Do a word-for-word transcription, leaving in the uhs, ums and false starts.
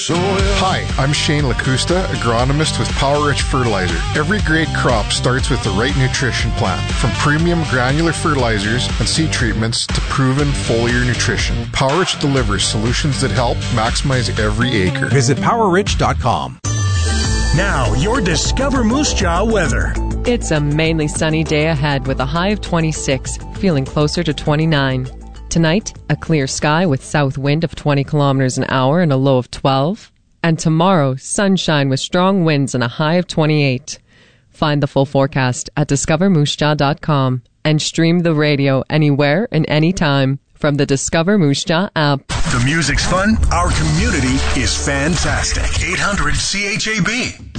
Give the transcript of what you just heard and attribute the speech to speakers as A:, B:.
A: Hi, I'm Shane LaCusta, agronomist with Power Rich Fertilizer. Every great crop starts with the right nutrition plan. From premium granular fertilizers and seed treatments to proven foliar nutrition, Power Rich delivers solutions that help maximize every acre.
B: Visit power rich dot com.
C: Now, your Discover Moose Jaw weather.
D: It's a mainly sunny day ahead with a high of twenty-six, feeling closer to twenty-nine. Tonight, a clear sky with south wind of twenty kilometers an hour and a low of twelve. And tomorrow, sunshine with strong winds and a high of twenty-eight. Find the full forecast at discover moose jaw dot com and stream the radio anywhere and anytime from the Discover Moose Jaw app.
C: The music's fun. Our community is fantastic. eight hundred C H A B.